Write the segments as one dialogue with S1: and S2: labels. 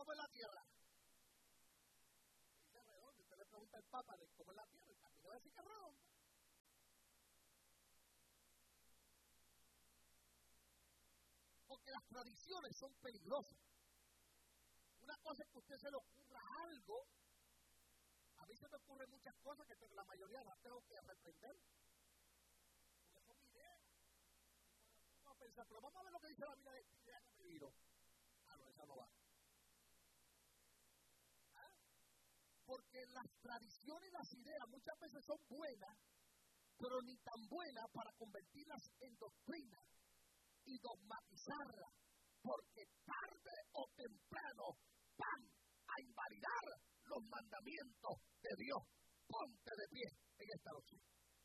S1: ¿cómo es la tierra? Dice redondo. Usted le pregunta al Papa cómo es la tierra, el camino va a decir que es redonda. Porque las tradiciones son peligrosas. Una cosa es que a usted se le ocurra algo. A mí se me ocurren muchas cosas que la mayoría las tengo que reprender. Porque son ideas. Vamos a pensar, pero vamos a ver lo que dice la Biblia de esta idea que me vino. Ah, no, esa no va. ¿Ah? Porque las tradiciones y las ideas muchas veces son buenas, pero ni tan buenas para convertirlas en doctrina y dogmatizarlas. Porque tarde o temprano van a invalidar los mandamientos de Dios. Ponte de pie en esta noche.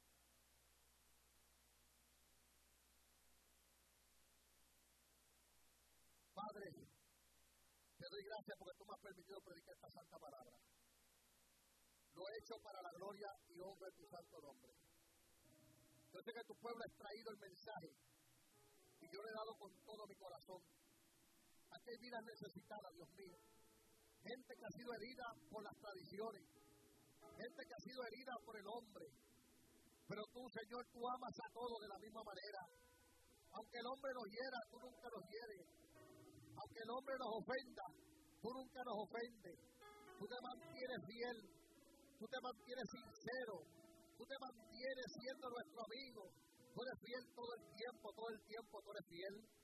S1: Padre, te doy gracias porque tú me has permitido predicar esta santa palabra. Lo he hecho para la gloria y honra de tu santo nombre. Yo sé que tu pueblo ha extraído el mensaje y yo le he dado con todo mi corazón. Aquí hay vidas necesitadas, Dios mío. Gente que ha sido herida por las tradiciones. Gente que ha sido herida por el hombre. Pero tú, Señor, tú amas a todos de la misma manera. Aunque el hombre nos hiera, tú nunca nos hieres. Aunque el hombre nos ofenda, tú nunca nos ofendes. Tú te mantienes fiel. Tú te mantienes sincero. Tú te mantienes siendo nuestro amigo. Tú eres fiel todo el tiempo, tú eres fiel.